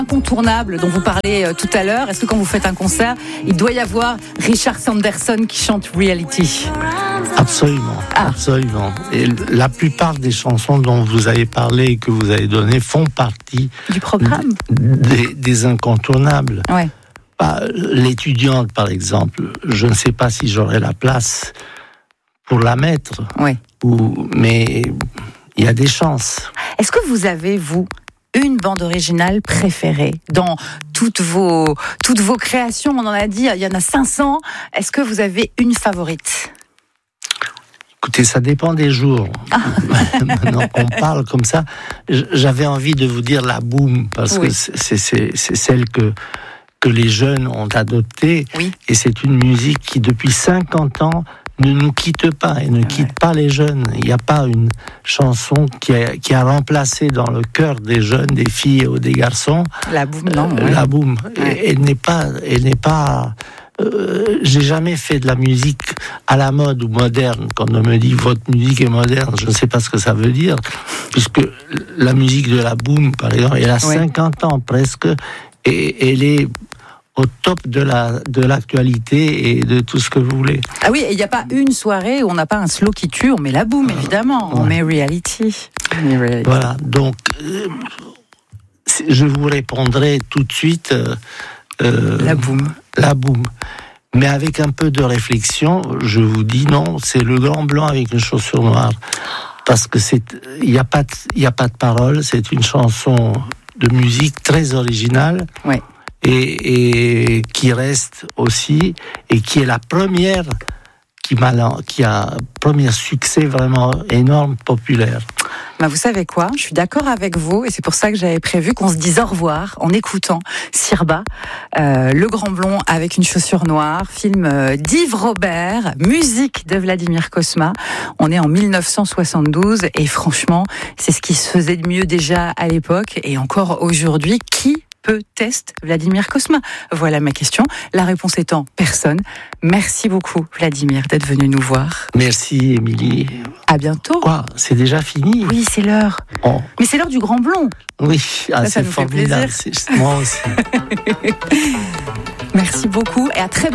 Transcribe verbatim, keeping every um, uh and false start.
incontournable dont vous parlez euh, tout à l'heure. Est-ce que quand vous faites un concert, il doit y avoir Richard Sanderson qui chante Reality? Absolument, ah. absolument. Et la plupart des chansons dont vous avez parlé et que vous avez données font partie du programme des, des incontournables. Ouais. Bah, l'étudiante, par exemple, je ne sais pas si j'aurai la place pour la mettre, ouais. ou, mais il y a des chances. Est-ce que vous avez, vous, une bande originale préférée dans toutes vos, toutes vos créations? On en a dit, il y en a cinq cents. Est-ce que vous avez une favorite? Écoutez, ça dépend des jours. Ah. Maintenant qu'on parle comme ça, j'avais envie de vous dire la boum, parce oui. que c'est, c'est, c'est celle que, que les jeunes ont adoptée. Oui. Et c'est une musique qui, depuis cinquante ans, ne nous quitte pas et ne ouais. quitte pas les jeunes. Il n'y a pas une chanson qui a, qui a remplacé dans le cœur des jeunes, des filles ou des garçons, la boum, non, euh, ouais. la boum. Ouais. Elle n'est pas, elle n'est pas. Euh, j'ai jamais fait de la musique à la mode ou moderne. Quand on me dit votre musique est moderne, je ne sais pas ce que ça veut dire, puisque la musique de la boum, par exemple, elle a ouais. cinquante ans presque, et elle est au top de la de l'actualité et de tout ce que vous voulez. Ah oui, il n'y a pas une soirée où on n'a pas un slow qui tue, on met la boum, évidemment, on met reality. On met reality. Voilà, donc euh, je vous répondrai tout de suite. Euh, euh, la boum. La boum. Mais avec un peu de réflexion, je vous dis non, c'est le grand blanc avec une chaussure noire. Parce que c'est, il n'y a pas de, il y a pas de paroles, c'est une chanson de musique très originale. Ouais. Et, et qui reste aussi, et qui est la première qui, m'a, qui a un premier succès vraiment énorme, populaire. Bah vous savez quoi, je suis d'accord avec vous, et c'est pour ça que j'avais prévu qu'on se dise au revoir en écoutant Sirba, euh, Le Grand Blond avec une chaussure noire, film euh, d'Yves Robert, musique de Vladimir Cosma. On est en dix-neuf cent soixante-douze, et franchement, c'est ce qui se faisait de mieux déjà à l'époque, et encore aujourd'hui. Qui peut tester Vladimir Cosma? Voilà ma question. La réponse étant personne. Merci beaucoup, Vladimir, d'être venu nous voir. Merci, Émilie. À bientôt. Quoi, c'est déjà fini? Oui, c'est l'heure. Oh. Mais c'est l'heure du Grand Blond. Oui, ah, ça, c'est ça formidable. Fait plaisir. C'est, moi aussi. Merci beaucoup et à très bientôt.